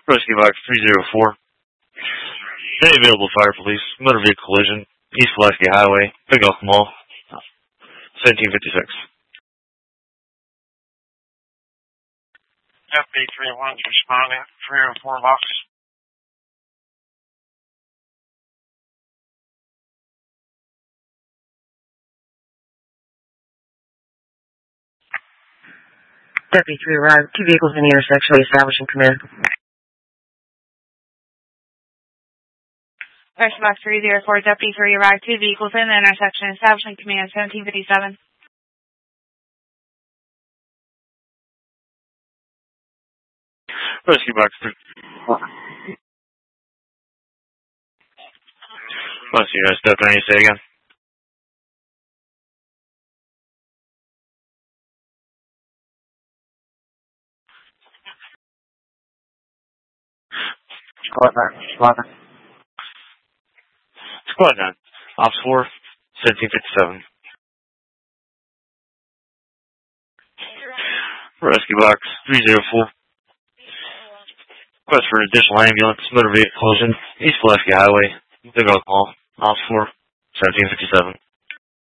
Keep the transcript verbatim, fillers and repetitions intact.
Rescue Box three zero four. Any available fire police, motor vehicle collision, East Pulaski Highway, Big Elk Mall, seventeen fifty-six. F B three one's responding, three oh four box. Deputy three arrived. Two vehicles in the intersection. Establishing command. Rescue Box three zero four, Deputy three arrived. Two vehicles in the intersection. Establishing command, seventeen fifty-seven. Rescue Box three. Let's see, guys. Step down. You say again. Squad nine. Squad nine. Squad nine. Ops four, seventeen fifty-seven. Rescue Box three zero four. Request for an additional ambulance, motor vehicle collision, East Pulaski Highway, Big Elk Mall, Ops four, seventeen fifty-seven.